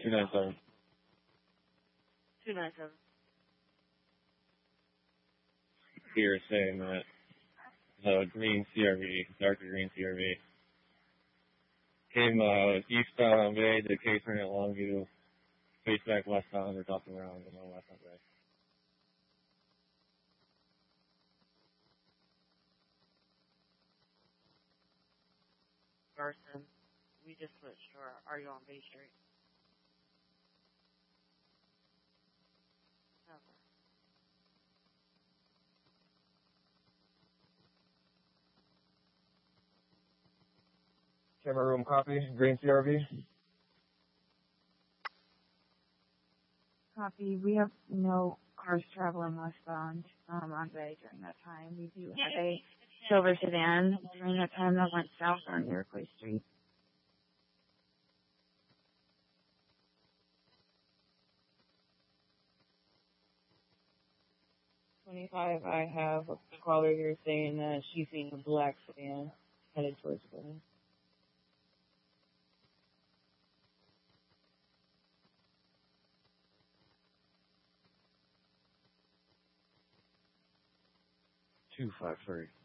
297. 297. Here saying that the green CRV, darker green CRV, came eastbound on Bay, did K-turn at Longview, face back westbound, or dropping around and then west on Bay. Garson, we just switched, or are you on Bay Street? Okay. Camera room copy, green CRV. Copy. We have no cars traveling westbound on Bay during that time. We do have a silver sedan during that time that went south on Iroquois Street. 25, I have a caller here saying that she's seeing a black sedan headed towards the building. Two 5-3.